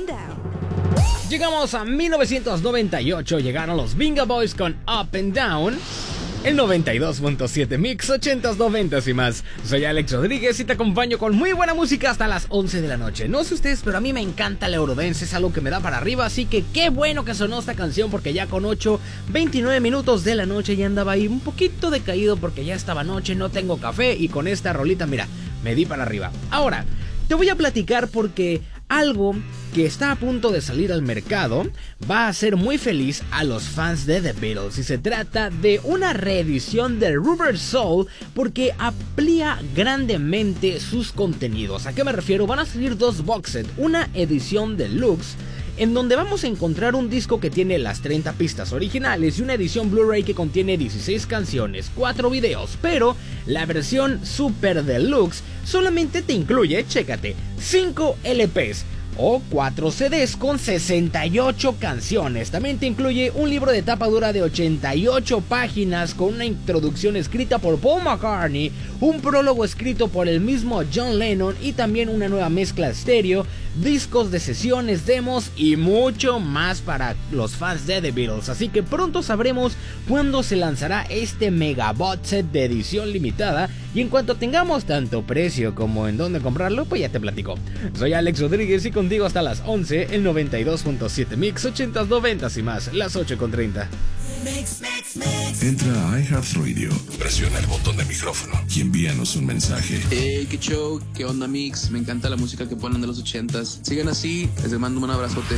Down. Llegamos a 1998, llegaron los Venga Boys con Up and Down. El 92.7 Mix, 80s, 90s y más. Soy Alex Rodríguez y te acompaño con muy buena música hasta las 11 de la noche. No sé ustedes, pero a mí me encanta el Eurodance, es algo que me da para arriba. Así que qué bueno que sonó esta canción, porque ya con 8:29 minutos de la noche ya andaba ahí un poquito decaído porque ya estaba noche, no tengo café, y con esta rolita, mira, me di para arriba. Ahora, te voy a platicar porque algo que está a punto de salir al mercado va a hacer muy feliz a los fans de The Beatles, y se trata de una reedición de Rubber Soul, porque amplía grandemente sus contenidos. ¿A qué me refiero? Van a salir dos box sets, una edición deluxe en donde vamos a encontrar un disco que tiene las 30 pistas originales y una edición Blu-ray que contiene 16 canciones, 4 videos, pero la versión Super Deluxe solamente te incluye, chécate, 5 LPs o 4 CDs con 68 canciones. También te incluye un libro de tapa dura de 88 páginas con una introducción escrita por Paul McCartney, un prólogo escrito por el mismo John Lennon y también una nueva mezcla estéreo, discos de sesiones, demos y mucho más para los fans de The Beatles. Así que pronto sabremos cuándo se lanzará este mega box set de edición limitada, y en cuanto tengamos tanto precio como en dónde comprarlo, pues ya te platico. Soy Alex Rodríguez y contigo hasta las 11, el 92.7 Mix, 80s, 90s y más, las 8:30. Entra a iHeartRadio, presiona el botón de micrófono y envíanos un mensaje. Hey, qué show, qué onda Mix, me encanta la música que ponen de los 80s. Sigan así, les mando un abrazote.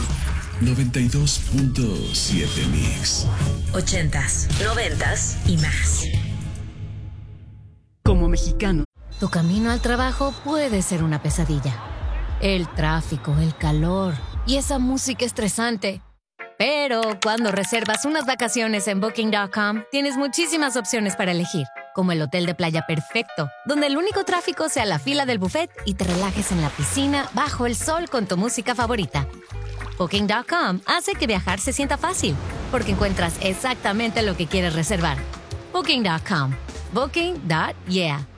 92.7 Mix. 80s, 90s y más. Como mexicano, Tu camino al trabajo puede ser una pesadilla. El tráfico, el calor y esa música estresante. Pero cuando reservas unas vacaciones en Booking.com, tienes muchísimas opciones para elegir, como el hotel de playa perfecto, donde el único tráfico sea la fila del buffet y te relajes en la piscina bajo el sol con tu música favorita. Booking.com hace que viajar se sienta fácil, porque encuentras exactamente lo que quieres reservar. Booking.com. Booking.yeah.